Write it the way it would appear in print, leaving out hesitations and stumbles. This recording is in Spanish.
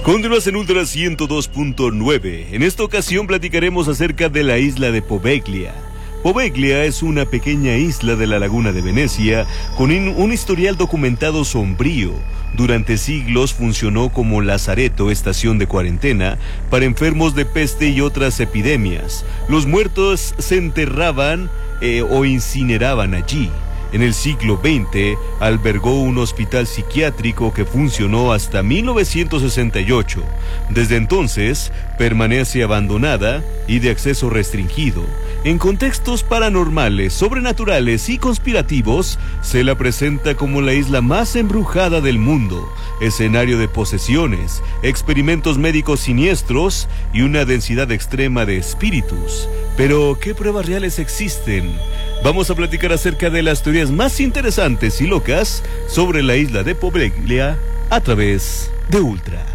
Continúas en Ultra 102.9. En esta ocasión platicaremos acerca de la isla de Poveglia. Poveglia es una pequeña isla de la laguna de Venecia con un historial documentado sombrío. Durante siglos funcionó como lazareto, estación de cuarentena, para enfermos de peste y otras epidemias. Los muertos se enterraban o incineraban allí. En el siglo XX albergó un hospital psiquiátrico que funcionó hasta 1968. Desde entonces permanece abandonada y de acceso restringido. En contextos paranormales, sobrenaturales y conspirativos, se la presenta como la isla más embrujada del mundo, escenario de posesiones, experimentos médicos siniestros y una densidad extrema de espíritus. Pero, ¿qué pruebas reales existen? Vamos a platicar acerca de las teorías más interesantes y locas sobre la isla de Poveglia a través de Ultra.